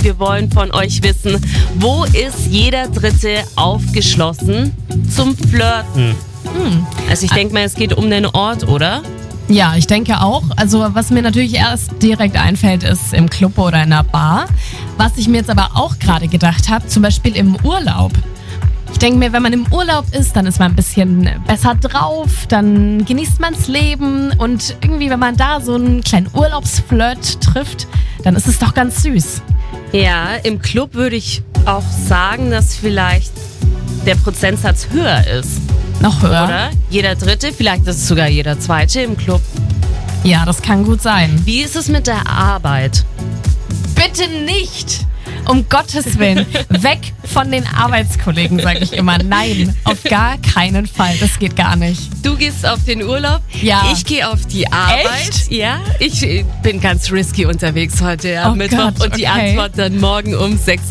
und wir wollen von euch wissen, wo ist jeder Dritte aufgeschlossen zum Flirten? Also ich denke mal, es geht um den Ort, oder? Ja, ich denke auch. Also was mir natürlich erst direkt einfällt, ist im Club oder in einer Bar. Was ich mir jetzt aber auch gerade gedacht habe, zum Beispiel im Urlaub. Ich denke mir, wenn man im Urlaub ist, dann ist man ein bisschen besser drauf, dann genießt man's Leben und irgendwie, wenn man da so einen kleinen Urlaubsflirt trifft, dann ist es doch ganz süß. Ja, im Club würde ich auch sagen, dass vielleicht der Prozentsatz höher ist, Noch höher? oder? Jeder Dritte, vielleicht ist es sogar jeder Zweite im Club. Ja, das kann gut sein. Wie ist es mit der Arbeit? Bitte nicht! Um Gottes Willen, weg von den Arbeitskollegen, sage ich immer. Nein, auf gar keinen Fall. Das geht gar nicht. Du gehst auf den Urlaub, Ja. ich gehe auf die Arbeit. Echt? Ja, ich bin ganz risky unterwegs heute am Oh Mittwoch Gott, und die okay. Antwort dann morgen um 6